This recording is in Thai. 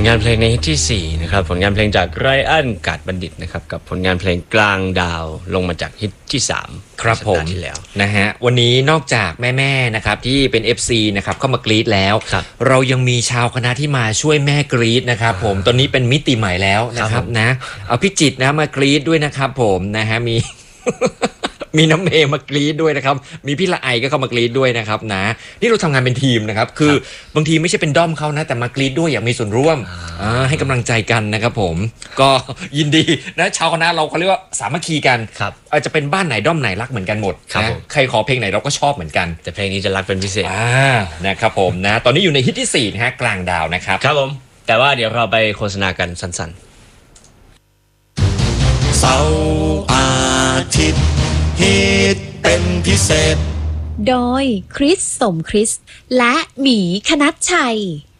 งานเพลงในฮิตที่4นะครับผลงานเพลงจากไรอันกาดบัณฑิตนะครับกับผลงานเพลงกลางดาวลงมาจากฮิตที่3 ครับผมที่แล้วนะฮะวันนี้นอกจากแม่ๆนะครับที่เป็น FC นะครับเข้ามากรี๊ดแล้วเรายังมีชาวคณะที่มาช่วยแม่กรี๊ดนะครับผมตอนนี้เป็นมิติใหม่แล้วนะครับนะเอาพี่จิตรนะมากรี๊ดด้วยนะครับผมนะฮะมีน้ำเมย์มากรี๊ดด้วยนะครับมีพี่ละไอก็เข้ามากรี๊ดด้วยนะครับนะนี่เราทำงานเป็นทีมนะครับคือบางทีไม่ใช่เป็นด้อมเขานะแต่มากรี๊ดด้วยอย่างมีส่วนร่วมให้กำลังใจกันนะครับผมก็ยินดีนะชาวคณะเราเขาเรียกว่าสามัคคีกันอาจจะเป็นบ้านไหนด้อมไหนรักเหมือนกันหมดนะใครขอเพลงไหนเราก็ชอบเหมือนกันแต่เพลงนี้จะรักเป็นพิเศษนะครับผมนะตอนนี้อยู่ในฮิตที่4นะฮะกลางดาวนะครับครับผมแต่ว่าเดี๋ยวเราไปโฆษณากันสั้นๆเสาร์อาทิตย์ฮิตเป็นพิเศษโดยคริสสมคริสและหมีคณัชชัย